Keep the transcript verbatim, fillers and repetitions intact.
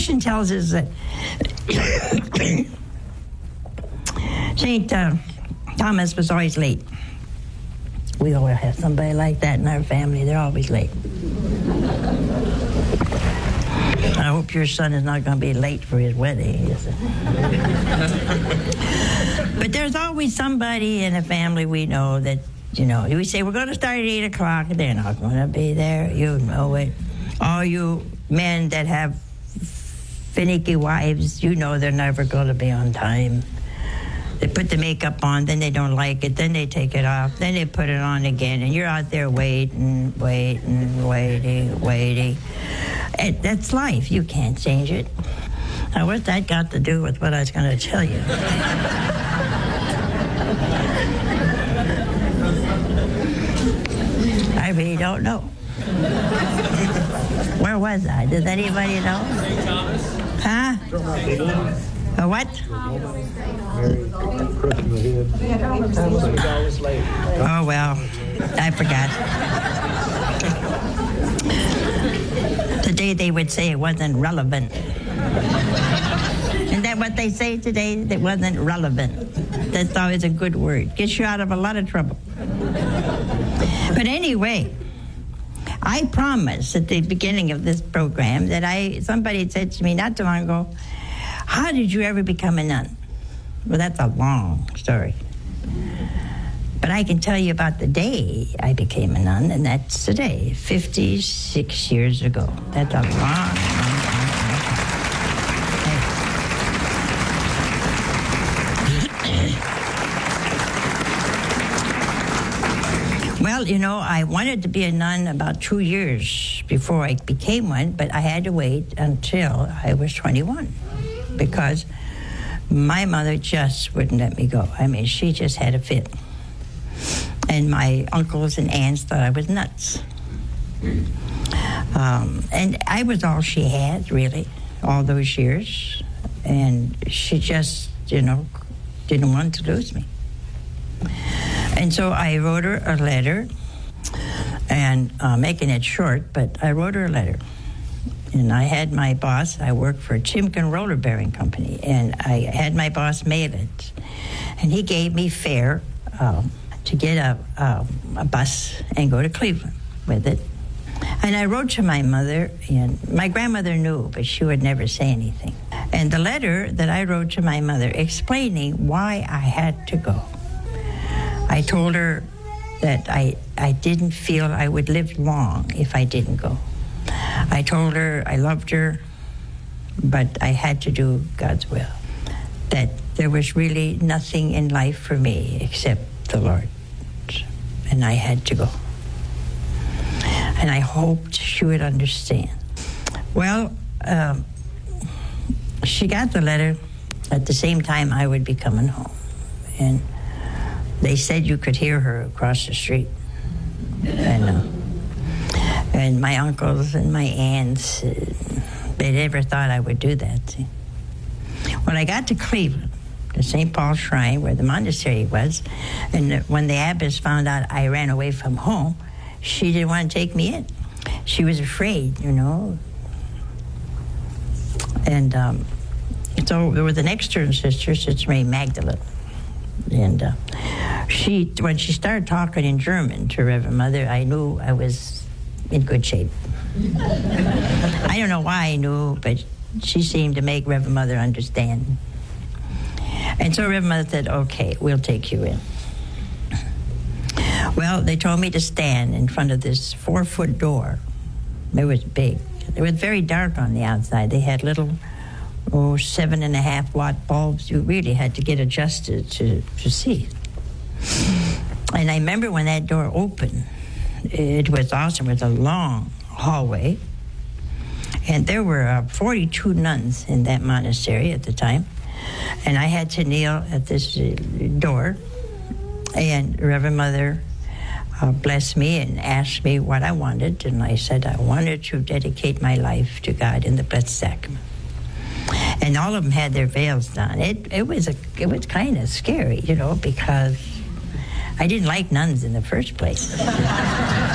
tradition tells us that Saint uh, Thomas was always late. We always have somebody like that in our family. They're always late. I hope your son is not going to be late for his wedding. But there's always somebody in a family we know that, you know, we say, we're going to start at eight o'clock, and they're not going to be there. You know it. All you men that have finicky wives, you know they're never going to be on time. They put the makeup on, then they don't like it, then they take it off, then they put it on again, and you're out there waiting, waiting, waiting, waiting. It, that's life. You can't change it. Now, what's that got to do with what I was going to tell you? I really don't know. Where was I? Does anybody know? Saint Thomas. Huh? A what? Oh, well, I forgot. Today they would say it wasn't relevant. Isn't that what they say today? It wasn't relevant. That's always a good word. Gets you out of a lot of trouble. But anyway, I promised at the beginning of this program that I, somebody said to me not too long ago, how did you ever become a nun? Well, that's a long story. But I can tell you about the day I became a nun, and that's today, fifty-six years ago. That's a long, long, long, long. Well, you know, I wanted to be a nun about two years before I became one, but I had to wait until I was twenty-one. Because my mother just wouldn't let me go. I mean, she just had a fit. And my uncles and aunts thought I was nuts. Um, and I was all she had, really, all those years. And she just, you know, didn't want to lose me. And so I wrote her a letter, and uh, making it short, but I wrote her a letter. And I had my boss, I worked for Chimkin Roller Bearing Company, and I had my boss mail it. And he gave me fare um, to get a, a, a bus and go to Cleveland with it. And I wrote to my mother, and my grandmother knew, but she would never say anything. And the letter that I wrote to my mother explaining why I had to go. I told her that I, I didn't feel I would live long if I didn't go. I told her I loved her, but I had to do God's will. That there was really nothing in life for me except the Lord. And I had to go. And I hoped she would understand. Well, um, she got the letter at the same time I would be coming home. And they said you could hear her across the street. And, uh, and my uncles and my aunts, uh, they never thought I would do that. See? When I got to Cleveland, the Saint Paul Shrine, where the monastery was, and when the abbess found out I ran away from home, she didn't want to take me in. She was afraid, you know. And um, so there was an extern sister, Sister Mary Magdalene. And uh, she, when she started talking in German to Reverend Mother, I knew I was in good shape. I don't know why I knew, but she seemed to make Reverend Mother understand. And so Reverend Mother said, okay, we'll take you in. Well, they told me to stand in front of this four-foot door. It was big. It was very dark on the outside. They had little, oh, seven and a half watt bulbs. You really had to get adjusted to, to see. And I remember when that door opened, it was awesome. It was a long hallway. And there were uh, forty-two nuns in that monastery at the time. And I had to kneel at this uh, door. And Reverend Mother uh, blessed me and asked me what I wanted. And I said I wanted to dedicate my life to God in the Blessed Sacrament. And all of them had their veils down. It it was a it was kind of scary, you know, because I didn't like nuns in the first place.